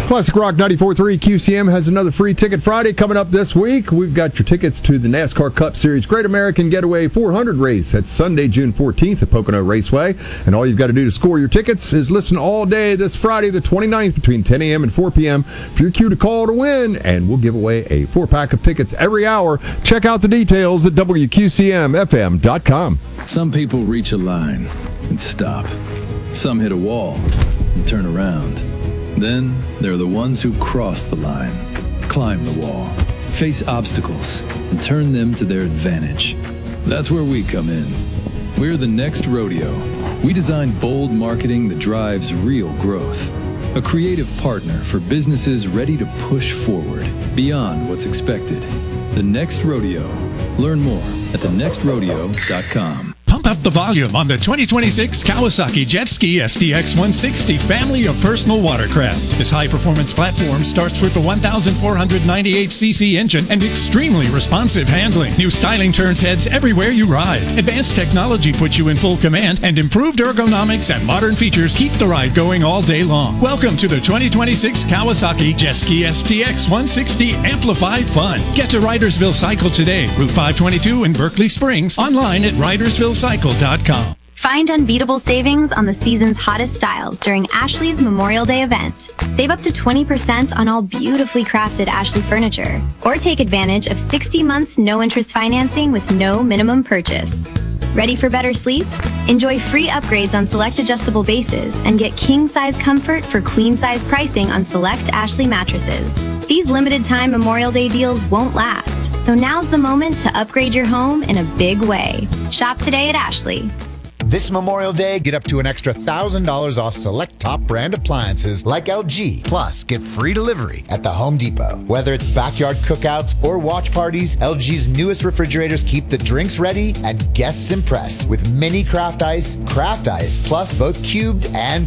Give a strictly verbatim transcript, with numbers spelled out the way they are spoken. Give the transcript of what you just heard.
Classic Rock ninety-four point three Q C M has another free ticket Friday coming up this week. We've got your tickets to the NASCAR Cup Series Great American Getaway four hundred race. That's Sunday, June fourteenth at Pocono Raceway. And all you've got to do to score your tickets is listen all day this Friday, the twenty-ninth, between ten a.m. and four p.m. for your cue to call to win. And we'll give away a four-pack of tickets every hour. Check out the details at W Q C M F M dot com. Some people reach a line and stop. Some hit a wall and turn around. Then there are the ones who cross the line, climb the wall, face obstacles, and turn them to their advantage. That's where we come in. We're the Next Rodeo. We design bold marketing that drives real growth. A creative partner for businesses ready to push forward beyond what's expected. The Next Rodeo. Learn more at the next rodeo dot com. Pump up the volume on the twenty twenty-six Kawasaki Jet Ski S D X one sixty family of personal watercraft. This high-performance platform starts with the one thousand four hundred ninety-eight c c engine and extremely responsive handling. New styling turns heads everywhere you ride. Advanced technology puts you in full command, and improved ergonomics and modern features keep the ride going all day long. Welcome to the twenty twenty-six Kawasaki Jet Ski S D X one sixty Amplified Fun. Get to Ridersville Cycle today, Route five twenty-two in Berkeley Springs. Online at ridersville cycle dot com. Find unbeatable savings on the season's hottest styles during Ashley's Memorial Day event. Save up to twenty percent on all beautifully crafted Ashley furniture. Or take advantage of sixty months no-interest financing with no minimum purchase. Ready for better sleep? Enjoy free upgrades on select adjustable bases and get king-size comfort for queen-size pricing on select Ashley mattresses. These limited-time Memorial Day deals won't last, so now's the moment to upgrade your home in a big way. Shop today at Ashley. This Memorial Day, get up to an extra one thousand dollars off select top brand appliances like L G. Plus, get free delivery at the Home Depot. Whether it's backyard cookouts or watch parties, L G's newest refrigerators keep the drinks ready and guests impressed with mini craft ice, craft ice, plus both cubed and